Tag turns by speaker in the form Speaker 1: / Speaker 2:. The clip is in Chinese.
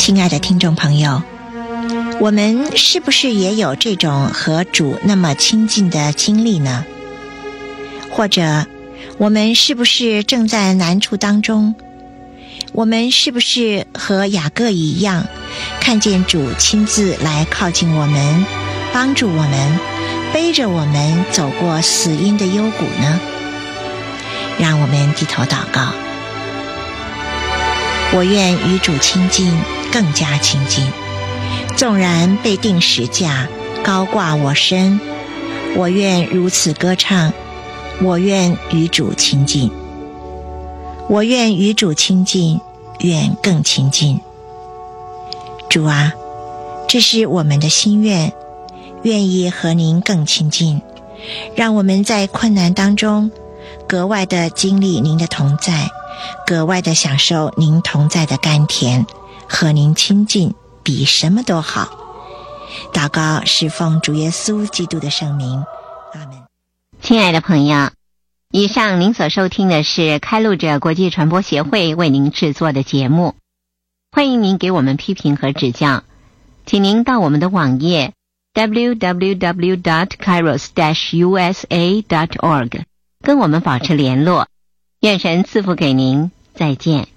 Speaker 1: 亲爱的听众朋友，我们是不是也有这种和主那么亲近的经历呢？或者我们是不是正在难处当中？我们是不是和雅各一样，看见主亲自来靠近我们，帮助我们，背着我们走过死荫的幽谷呢？让我们低头祷告。我愿与主亲近，更加亲近，纵然被钉十架，高挂我身，我愿如此歌唱，我愿与主亲近，我愿与主亲近，愿更亲近。主啊，这是我们的心愿，愿意和您更亲近，让我们在困难当中格外的经历您的同在，格外的享受您同在的甘甜，和您亲近比什么都好。祷告是奉主耶稣基督的圣名，阿们。
Speaker 2: 亲爱的朋友，以上您所收听的是开路者国际传播协会为您制作的节目，欢迎您给我们批评和指教，请您到我们的网页 www.kairos-usa.org 跟我们保持联络。愿神赐福给您，再见。